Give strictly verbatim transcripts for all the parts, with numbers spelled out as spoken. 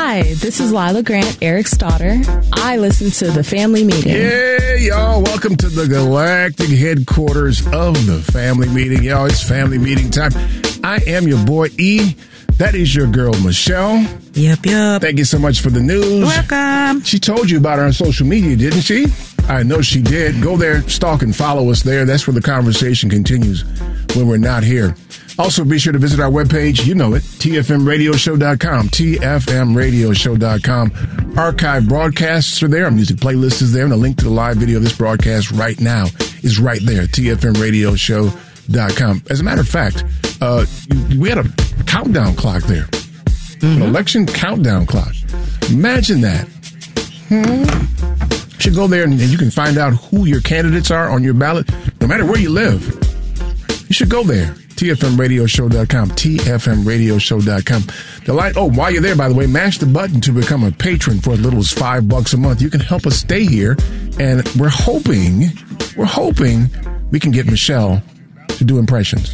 Hi, this is Lila Grant, Eric's daughter. I listen to The Family Meeting. Yeah, y'all. Welcome to the galactic headquarters of The Family Meeting. Y'all, it's family meeting time. I am your boy, E. That is your girl, Michelle. Yep, yep. Thank you so much for the news. Welcome. She told you about her on social media, didn't she? I know she did. Go there, stalk and follow us there. That's where the conversation continues when we're not here. Also, be sure to visit our webpage. You know it, T F M radio show dot com, T F M radio show dot com. Archive broadcasts are there. Our music playlist is there. And a link to the live video of this broadcast right now is right there, T F M radio show dot com. As a matter of fact, uh, we had a countdown clock there. Mm-hmm. An election countdown clock. Imagine that. Hmm. You should go there and, and you can find out who your candidates are on your ballot, no matter where you live. You should go there. T F M radio show dot com, T F M radio show dot com. The light, oh, while you're there, by the way, mash the button to become a patron for as little as five bucks a month. You can help us stay here, and we're hoping, we're hoping we can get Michelle to do impressions.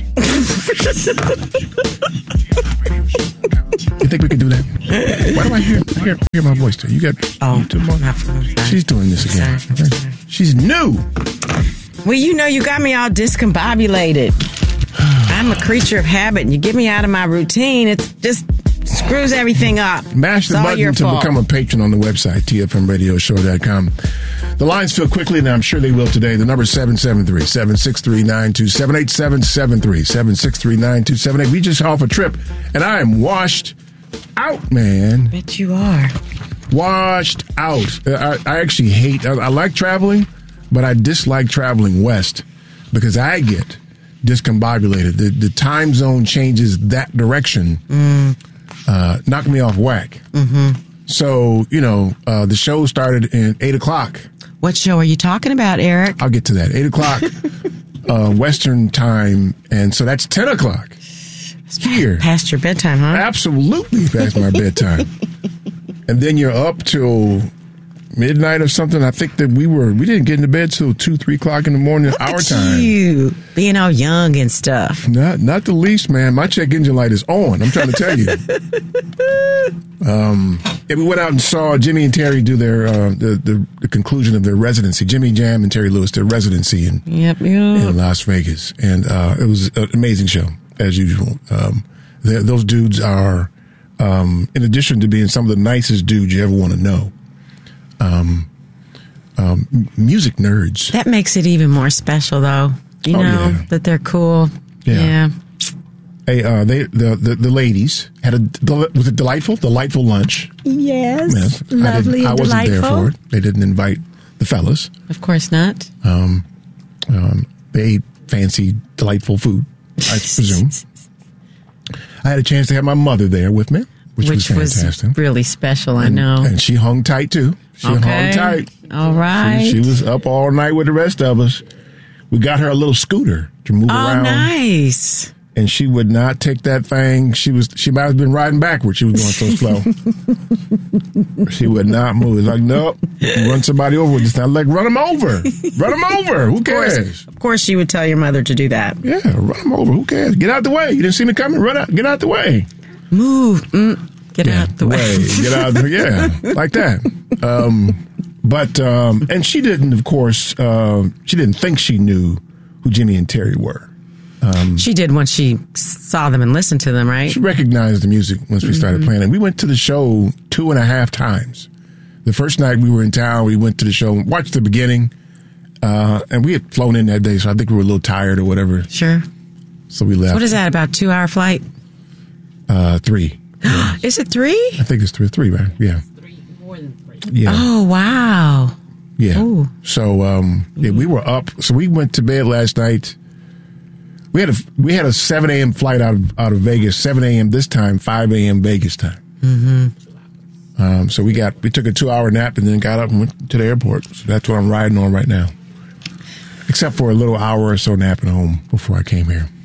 You think we can do that? Why do I hear, I hear, I hear my voice too? You got, oh, you too, she's doing this again. Sorry, sorry. She's new. Well, you know, you got me all discombobulated. I'm a creature of habit, and you get me out of my routine, it just screws everything up. Mash the button to become a patron on the website, T F M radio show dot com. The lines fill quickly, and I'm sure they will today. The number is seven seven three, seven six three, nine two seven eight, seven seven three, seven six three, nine two seven eight. We just off a trip, and I am washed out, man. Bet you are. Washed out. I, I actually hate, I, I like traveling, but I dislike traveling west because I get discombobulated. The, the time zone changes that direction. Mm. Uh, knocked me off whack. Mm-hmm. So, you know, uh, the show started at eight o'clock. What show are you talking about, Eric? I'll get to that. eight o'clock uh, Western time. And so that's ten o'clock here. Past your bedtime, huh? Absolutely past my bedtime. And then you're up till midnight or something. I think that we were, we didn't get into bed till two, three o'clock in the morning, Look our at time. You being all young and stuff. Not, not the least, man. My check engine light is on. I'm trying to tell you. um, and we went out and saw Jimmy and Terry do their uh, the, the the conclusion of their residency. Jimmy Jam and Terry Lewis, their residency in yep, yep. in Las Vegas, and uh, it was an amazing show as usual. Um, those dudes are, um, in addition to being some of the nicest dudes you ever want to know. Um, um, music nerds. That makes it even more special, though. You oh, know yeah. that they're cool. Yeah. yeah. Hey, uh, they the, the the ladies had a was it delightful delightful lunch. Yes, yes. lovely I, and I wasn't delightful. there for it. They didn't invite the fellas. Of course not. Um, um, they ate fancy, delightful food, I presume. I had a chance to have my mother there with me. Which, Which was fantastic. Was really special, I and, know. And she hung tight, too. She okay. hung tight. All right. She, she was up all night with the rest of us. We got her a little scooter to move oh, around. Oh, nice. And she would not take that thing. She was. She might have been riding backwards. She was going so slow. She would not move. It's like, nope. Run somebody over with this thing. Like, run them over. Run them over. Who cares? Of course, of course you would tell your mother to do that. Yeah, run them over. Who cares? Get out the way. You didn't see me coming. Run out. Get out the way. Move. Mm. Get yeah, out the way. way. Get out the yeah, like that. Um, but, um, and she didn't, of course, uh, she didn't think she knew who Jimmy and Terry were. Um, she did once she saw them and listened to them, right? She recognized the music once we started mm-hmm. playing it. We went to the show two and a half times. The first night we were in town, we went to the show, watched the beginning, uh, and we had flown in that day, so I think we were a little tired or whatever. Sure. So we left. So what is that, about two hour flight? Uh, three. Yeah. Is it three? I think it's three, three, right? Yeah. Three, more than three. Yeah. Oh, wow. Yeah. Ooh. So, um, yeah, we were up. So we went to bed last night. We had a we had a seven a.m. flight out of out of Vegas. seven a.m. this time, five a.m. Vegas time. Mm-hmm. Um, so we got we took a two hour nap and then got up and went to the airport. So that's what I'm riding on right now. Except for a little hour or so napping home before I came here.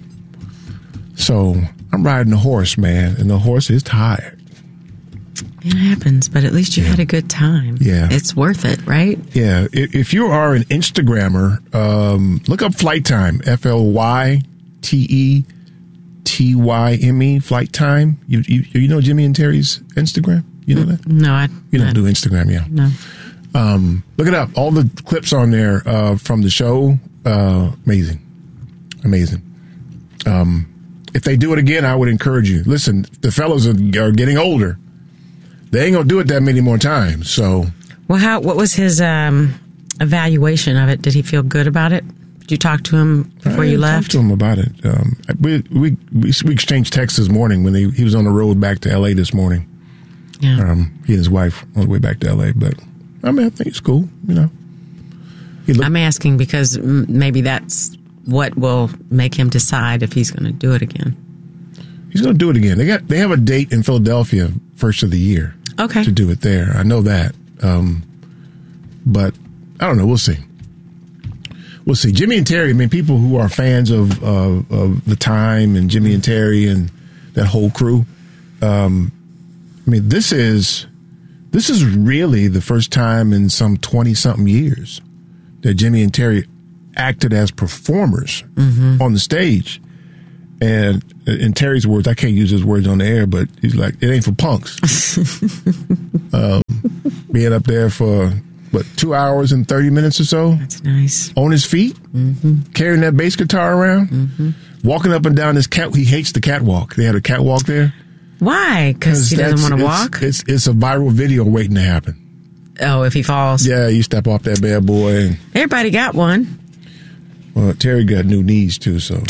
So I'm riding a horse, man, and the horse is tired. It happens, but at least you yeah. had a good time. Yeah. It's worth it, right? Yeah. If you are an Instagrammer, um, look up Flight Time, F L Y T E T Y M E, Flight Time. You, you you know Jimmy and Terry's Instagram? You know that? No, I You don't I, do Instagram, yeah. No. Um, look it up. All the clips on there uh, from the show, uh, amazing. Amazing. Um, if they do it again, I would encourage you. Listen, the fellows are, are getting older. They ain't going to do it that many more times, so... Well, how? What was his um, evaluation of it? Did he feel good about it? Did you talk to him before I you talked left? to him about it. Um, we, we we we exchanged texts this morning when he, he was on the road back to L A this morning. Yeah. Um, he and his wife on the way back to L A. But I mean, I think it's cool. You know, he looked, I'm asking because mm, maybe that's what will make him decide if he's going to do it again. he's going to do it again. They got they have a date in Philadelphia first of the year. Okay. To do it there, I know that. Um, but I don't know. We'll see. We'll see. Jimmy and Terry, I mean, people who are fans of, of, of The Time and Jimmy and Terry and that whole crew, um, I mean, this is this is really the first time in some twenty-something years that Jimmy and Terry acted as performers mm-hmm. on the stage. And in Terry's words, I can't use his words on the air, but he's like, it ain't for punks. um, being up there for... What, two hours and thirty minutes or so? That's nice. On his feet, mm-hmm. carrying that bass guitar around, mm-hmm. walking up and down this cat. He hates the catwalk. They had a catwalk there. Why? Because he doesn't want to walk? It's, it's a viral video waiting to happen. Oh, if he falls? Yeah, you step off that bad boy. And, everybody got one. Well, Terry got new knees too, so,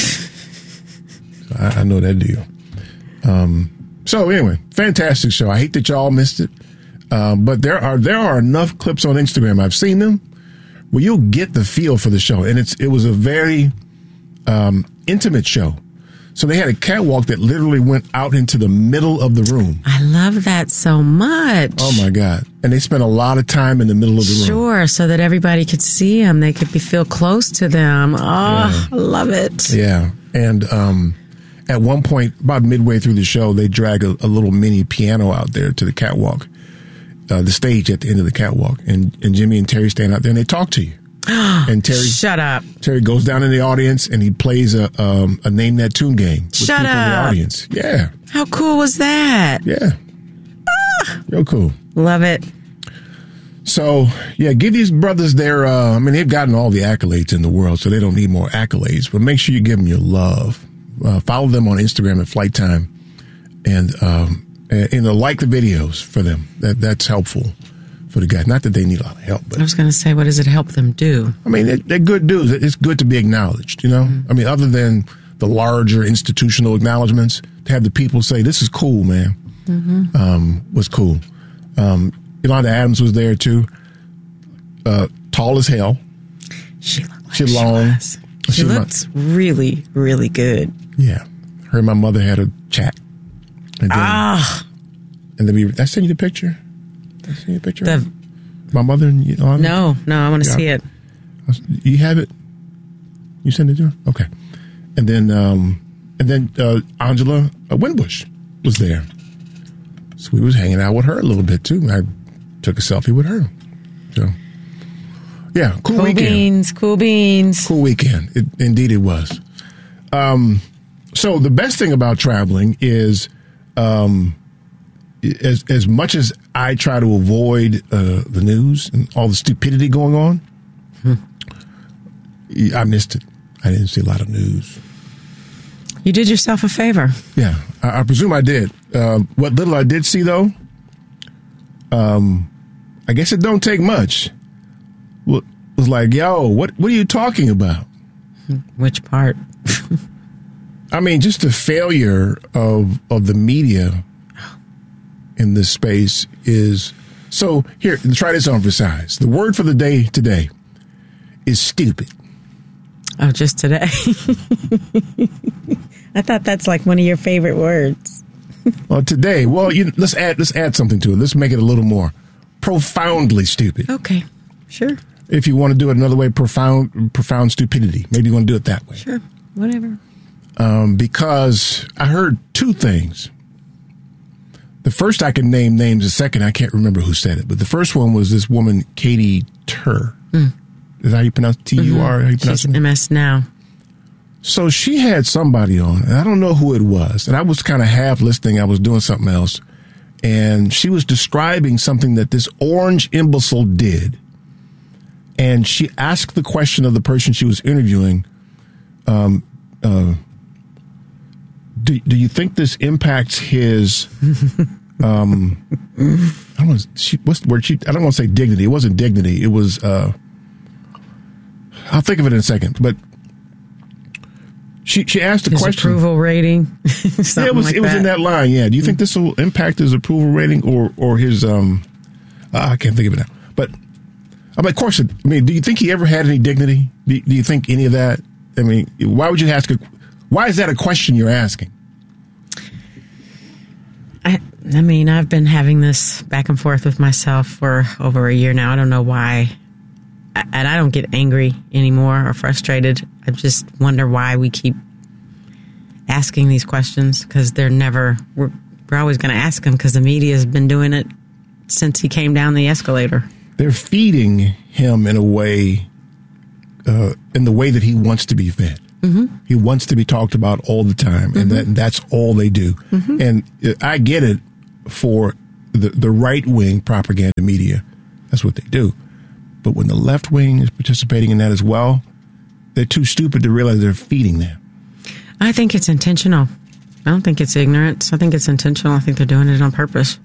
so I, I know that deal. Um, so anyway, fantastic show. I hate that y'all missed it. Uh, but there are there are enough clips on Instagram. I've seen them where you'll get the feel for the show, and it's it was a very um, intimate show. So they had a catwalk that literally went out into the middle of the room. I love that so much. Oh my God! And they spent a lot of time in the middle of the room. Sure, so that everybody could see them, they could be feel close to them. Oh, yeah. I love it. Yeah, and um, at one point, about midway through the show, they drag a, a little mini piano out there to the catwalk. Uh, the stage at the end of the catwalk, and, and Jimmy and Terry stand out there and they talk to you. And Terry, shut up. Terry goes down in the audience and he plays a um, a name that tune game with shut people up. in the audience. Yeah. How cool was that? Yeah. Ah. Real cool. Love it. So yeah, give these brothers their. Uh, I mean, they've gotten all the accolades in the world, so they don't need more accolades. But make sure you give them your love. Uh, follow them on Instagram at Flight Time, and. Um, And, you know, like the videos for them. That that's helpful for the guys. Not that they need a lot of help, but I was going to say, what does it help them do? I mean, they're, they're good dudes. It's good to be acknowledged. You know, mm-hmm. I mean, other than the larger institutional acknowledgments, to have the people say, "This is cool, man," mm-hmm. um, was cool. Um, Yolanda Adams was there too. Uh, tall as hell. She looked like she long. She, she, she looked my, really, really good. Yeah, her and my mother had a chat. And then, ah. And then we, did I send you the picture? Did I send you the picture? The, My mother and you? Know, no, no, I want to yeah. see it. You have it? You send it to her? Okay. And then, um, and then uh, Angela Winbush was there. So we was hanging out with her a little bit too. I took a selfie with her. So, yeah, cool, cool weekend. Cool beans, cool beans. Cool weekend. It, indeed it was. Um, so the best thing about traveling is... Um, as as much as I try to avoid uh, the news and all the stupidity going on, hmm. I missed it. I didn't see a lot of news. You did yourself a favor. Yeah, I, I presume I did. Uh, what little I did see, though, um, I guess it don't take much. Well, it was like, yo, what what are you talking about? Which part? I mean, just the failure of of the media in this space is... So, here, try this on for size. The word for the day today is stupid. Oh, just today? I thought that's like one of your favorite words. Well, today, well, you, let's add let's add something to it. Let's make it a little more profoundly stupid. Okay, sure. If you want to do it another way, profound profound stupidity. Maybe you want to do it that way. Sure, whatever. Um, because I heard two things. The first I can name names. The second I can't remember who said it. But the first one was this woman, Katie Tur. Mm. Is that how you pronounce T U R? Mm-hmm. She's M S Now. So she had somebody on, and I don't know who it was. And I was kind of half listening. I was doing something else. And she was describing something that this orange imbecile did. And she asked the question of the person she was interviewing, um, uh, do, do you think this impacts his, um, I don't know, she, what's the word? She, I don't want to say dignity. It wasn't dignity. It was, uh, I'll think of it in a second. But She she asked a his question. Approval rating. Yeah, it was like it was that. in that line. Yeah. Do you think this will impact his approval rating or or his um? Uh, I can't think of it now. But I mean, of course. It, I mean, do you think he ever had any dignity? Do, do you think any of that? I mean, why would you ask? A, why is that a question you're asking? I I mean, I've been having this back and forth with myself for over a year now. I don't know why. And I don't get angry anymore or frustrated. I just wonder why we keep asking these questions, because they're never, we're, we're always going to ask them because the media has been doing it since he came down the escalator. They're feeding him in a way, uh, in the way that he wants to be fed. Mm-hmm. He wants to be talked about all the time, and, mm-hmm. that, and that's all they do. Mm-hmm. And I get it for the, the right-wing propaganda media. That's what they do. But when the left wing is participating in that as well, they're too stupid to realize they're feeding them. I think it's intentional. I don't think it's ignorance. I think it's intentional. I think they're doing it on purpose.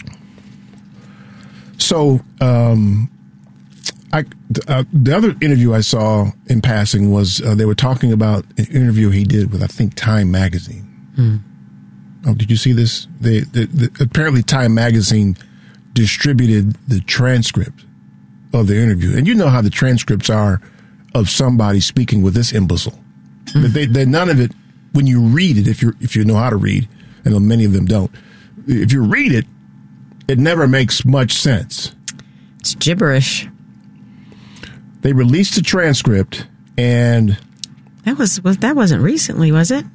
So, um, I, uh, the other interview I saw in passing was uh, they were talking about an interview he did with, I think, Time Magazine. Hmm. Oh, did you see this? They, the, the, apparently, Time Magazine distributed the transcript of the interview. And you know how the transcripts are of somebody speaking with this imbecile. Mm-hmm. But they, they, none of it, when you read it, if you if you know how to read, and many of them don't, if you read it, it never makes much sense. It's gibberish. They released the transcript, and that was, was that wasn't recently, was it?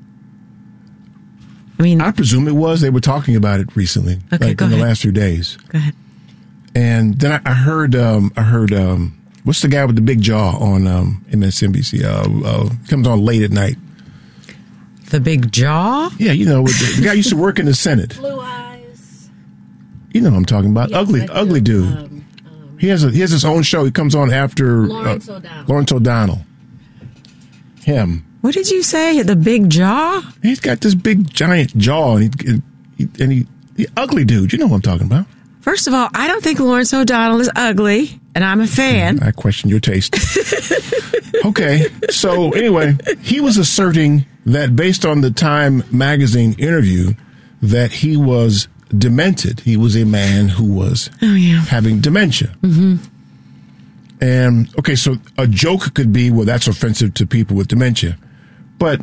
I mean, I presume it was. They were talking about it recently, okay, like go in ahead. the last few days. Go ahead. And then I, I heard, um, I heard, um, what's the guy with the big jaw on um, M S N B C? Uh, uh, comes on late at night. The big jaw? Yeah, you know, the, the guy used to work in the Senate. Blue eyes. You know what I'm talking about? Yes, ugly, I do. ugly dude. Um, um, he has a, he has his own show. He comes on after Lawrence uh, O'Donnell. Lawrence O'Donnell. Him. What did you say? The big jaw? He's got this big giant jaw, and he, he and he, the ugly dude. You know what I'm talking about? First of all, I don't think Lawrence O'Donnell is ugly, and I'm a fan. I question your taste. Okay, so anyway, he was asserting that based on the Time Magazine interview, that he was demented. He was a man who was oh, yeah. having dementia. Mm-hmm. And, okay, so a joke could be, well, that's offensive to people with dementia. But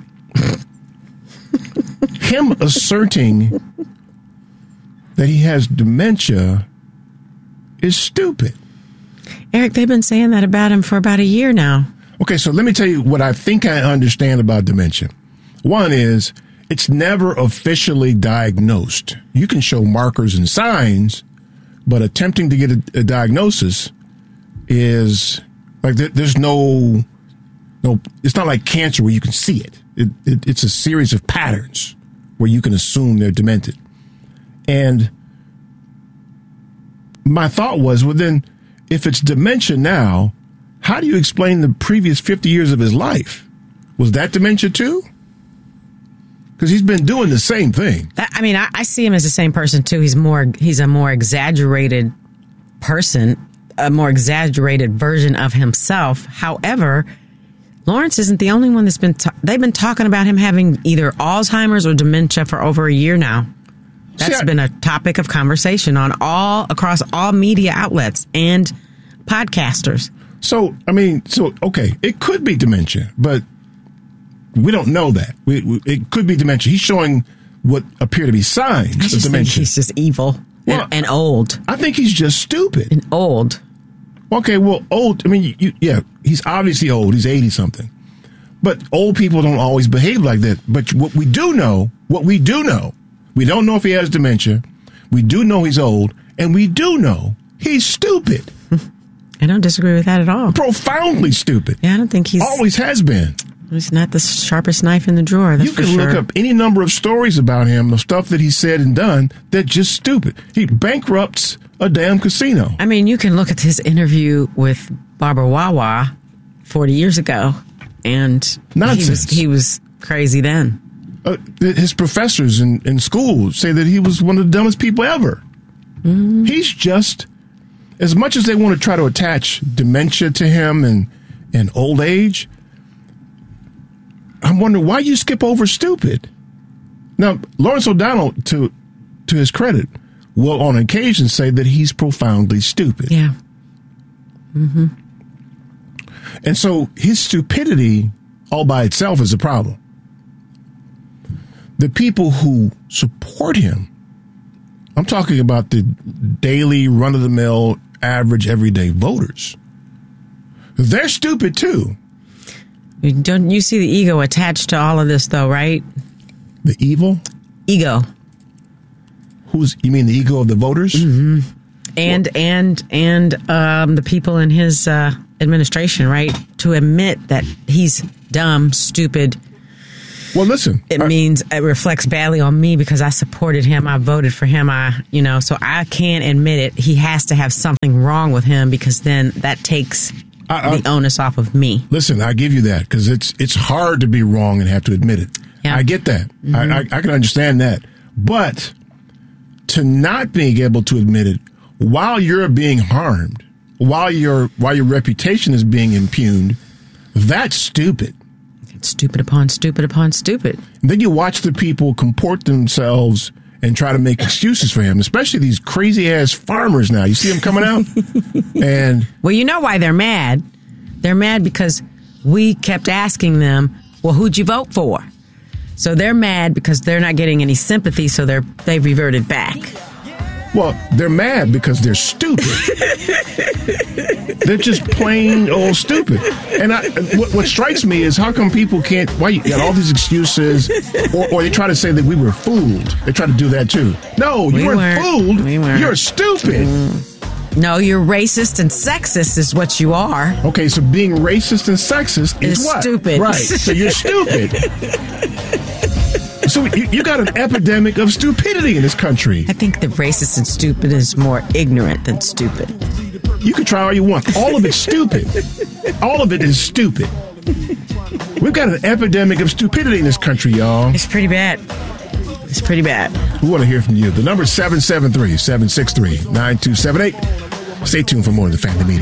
him asserting that he has dementia is stupid. Eric, they've been saying that about him for about a year now. Okay, so let me tell you what I think I understand about dementia. One is it's never officially diagnosed. You can show markers and signs, but attempting to get a, a diagnosis is like there, there's no, no, it's not like cancer where you can see it. It, it. It's a series of patterns where you can assume they're demented. And my thought was, well, then if it's dementia now, how do you explain the previous fifty years of his life? Was that dementia too? Because he's been doing the same thing. That, I mean, I, I see him as the same person too. He's more, he's a more exaggerated person, a more exaggerated version of himself. However, Lawrence isn't the only one that's been, ta- they've been talking about him having either Alzheimer's or dementia for over a year now. That's See, I, been a topic of conversation on all, across all media outlets and podcasters. So, I mean, so, okay, it could be dementia, but we don't know that. We, we, it could be dementia. He's showing what appear to be signs I of just dementia. think he's just evil Well, and, and old. I think he's just stupid. And old. Okay, well, old, I mean, you, you, yeah, he's obviously old. He's eighty-something. But old people don't always behave like that. But what we do know, what we do know, we don't know if he has dementia. We do know he's old. And we do know he's stupid. I don't disagree with that at all. Profoundly stupid. Yeah, I don't think he's... Always has been. He's not the sharpest knife in the drawer. That's You can for sure. look up any number of stories about him, of stuff that he said and done that's just stupid. He bankrupts a damn casino. I mean, you can look at his interview with Barbara Wawa forty years ago, and Nonsense. He was, he was crazy then. Uh, his professors in, in school say that he was one of the dumbest people ever. Mm-hmm. He's just, as much as they want to try to attach dementia to him and, and old age, I'm wondering why you skip over stupid. Now, Lawrence O'Donnell, to to his credit, will on occasion say that he's profoundly stupid. Yeah. Mm-hmm. And so his stupidity all by itself is a problem. The people who support him, I'm talking about the daily, run-of-the-mill, average, everyday voters, they're stupid too. Don't you see the ego attached to all of this, though, right? The evil? Ego. Who's, you mean the ego of the voters? Mm-hmm. And, what? and, and, um, the people in his, uh, administration, right? To admit that he's dumb, stupid. Well, listen. It I, means it reflects badly on me because I supported him. I voted for him. I, you know, so I can't admit it. He has to have something wrong with him because then that takes I, I, the onus off of me. Listen, I give you that because it's it's hard to be wrong and have to admit it. Yeah. I get that. Mm-hmm. I, I, I can understand that. But to not being able to admit it while you're being harmed, while your while your reputation is being impugned, that's stupid. It's stupid upon stupid upon stupid. And then you watch the people comport themselves and try to make excuses for him, especially these crazy-ass farmers now. You see them coming out? and Well, you know why they're mad. They're mad because we kept asking them, well, who'd you vote for? So they're mad because they're not getting any sympathy, so they're they've reverted back. Well, they're mad because they're stupid. They're just plain old stupid. And I, what, what strikes me is how come people can't, why you got all these excuses, or, or they try to say that we were fooled. They try to do that too. No, you we weren't, weren't fooled. We weren't. You're stupid. Mm. No, you're racist and sexist is what you are. Okay, so being racist and sexist is it's what? Stupid. Right, so you're stupid. So you, you got an epidemic of stupidity in this country. I think the racist and stupid is more ignorant than stupid. You can try all you want. All of it's stupid. All of it is stupid. We've got an epidemic of stupidity in this country, y'all. It's pretty bad. It's pretty bad. We want to hear from you. The number is seven seven three, seven six three, nine two seven eight. Stay tuned for more of the Family Meeting.